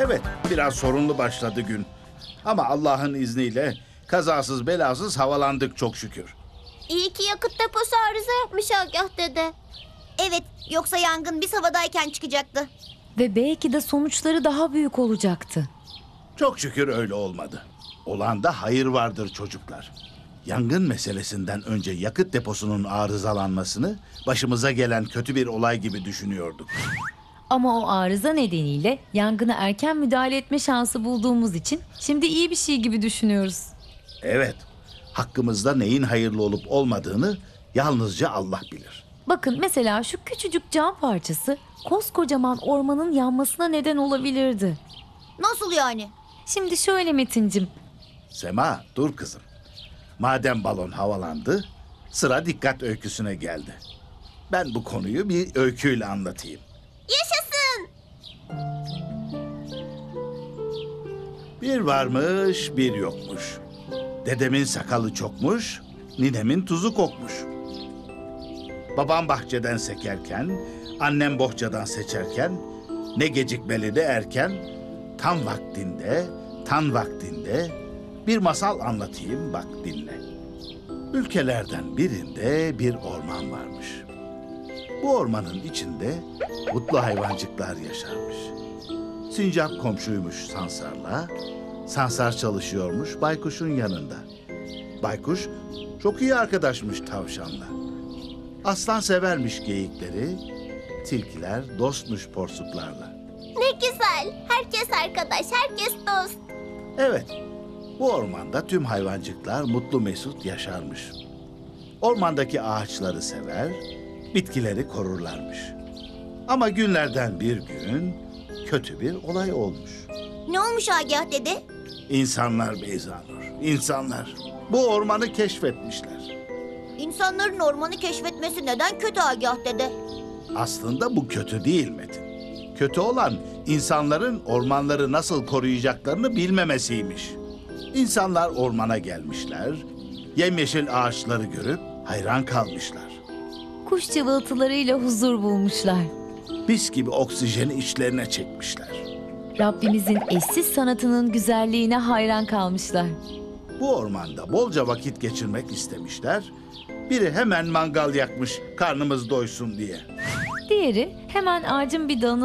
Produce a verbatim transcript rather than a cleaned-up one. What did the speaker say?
Evet, biraz sorunlu başladı gün. Ama Allah'ın izniyle kazasız belasız havalandık çok şükür. İyi ki yakıt deposu arıza yapmış Agah dede. Evet, yoksa yangın biz havadayken çıkacaktı. Ve belki de sonuçları daha büyük olacaktı. Çok şükür öyle olmadı. Olanda hayır vardır çocuklar. Yangın meselesinden önce yakıt deposunun arızalanmasını başımıza gelen kötü bir olay gibi düşünüyorduk. Ama o arıza nedeniyle yangına erken müdahale etme şansı bulduğumuz için şimdi iyi bir şey gibi düşünüyoruz. Evet, hakkımızda neyin hayırlı olup olmadığını yalnızca Allah bilir. Bakın mesela şu küçücük cam parçası koskocaman ormanın yanmasına neden olabilirdi. Nasıl yani? Şimdi şöyle Metincim, Sema, dur kızım. Madem balon havalandı, sıra dikkat öyküsüne geldi. Ben bu konuyu bir öyküyle anlatayım. Yaşasın! Bir varmış, bir yokmuş. Dedemin sakalı çokmuş, ninemin tuzu kokmuş. Babam bahçeden sekerken, annem bohçadan seçerken, ne gecikmeli de erken, tam vaktinde, tam vaktinde bir masal anlatayım, bak dinle. Ülkelerden birinde bir orman varmış. Bu ormanın içinde mutlu hayvancıklar yaşarmış. Sincap komşuymuş Sansar'la, Sansar çalışıyormuş Baykuş'un yanında. Baykuş çok iyi arkadaşmış Tavşan'la. Aslan severmiş geyikleri, tilkiler dostmuş porsuklarla. Ne güzel. Herkes arkadaş, herkes dost. Evet, bu ormanda tüm hayvancıklar mutlu mesut yaşarmış. Ormandaki ağaçları sever, bitkileri korurlarmış. Ama günlerden bir gün kötü bir olay olmuş. Ne olmuş Agah dede? İnsanlar Beyzanur, insanlar bu ormanı keşfetmişler. İnsanların ormanı keşfetmesi neden kötü Agah dede? Aslında bu kötü değil Metin. Kötü olan insanların ormanları nasıl koruyacaklarını bilmemesiymiş. İnsanlar ormana gelmişler, yemyeşil ağaçları görüp hayran kalmışlar. kuş cıvıltılarıyla huzur bulmuşlar. Mis gibi oksijeni içlerine çekmişler. Rabbimizin eşsiz sanatının güzelliğine hayran kalmışlar. Bu ormanda bolca vakit geçirmek istemişler. Biri hemen mangal yakmış karnımız doysun diye. Diğeri hemen ağacın bir dalına